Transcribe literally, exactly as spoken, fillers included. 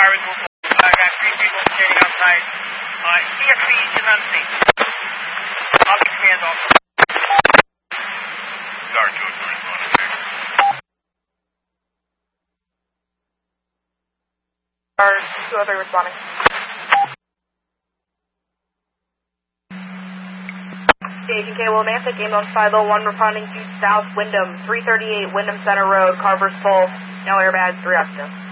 fire is moving. I got three people standing outside. Uh, C X C is unseen. I'll be command also. Star George, we're responding. Are two other responding. Agent K. Willimantic, ambulance five oh one, responding to South Wyndham, three thirty-eight Wyndham Center Road, Carver's Pole, no airbags, three oxygen.